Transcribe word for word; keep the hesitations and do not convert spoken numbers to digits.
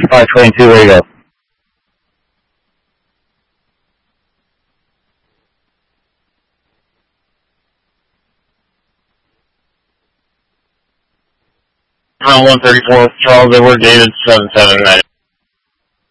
five twenty-two, where you go? one thirty-four, Charles Edward, David, seven seven nine.